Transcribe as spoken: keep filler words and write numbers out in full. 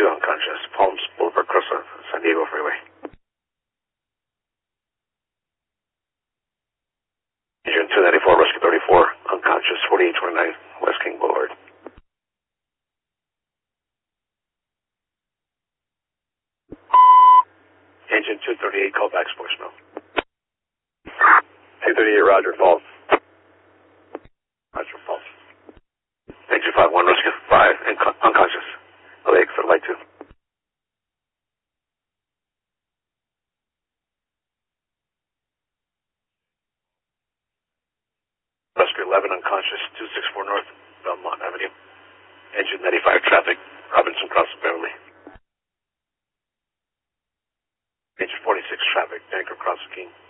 two unconscious. Palms Boulevard Crossover, San Diego Freeway. Engine two ninety-four, Rescue thirty-four, unconscious, forty-eight twenty-nine, West King Boulevard. Engine two thirty-eight, call back voicemail. two thirty-eight, Roger, false. Roger, false. Engine five one, Rescue five, unconscious. L A X for light two. Rescue eleven, unconscious, two sixty-four North Belmont Avenue. Engine ninety-five, traffic, Robinson Crossing Beverly. Engine forty-six, traffic, Anchor Crossing King.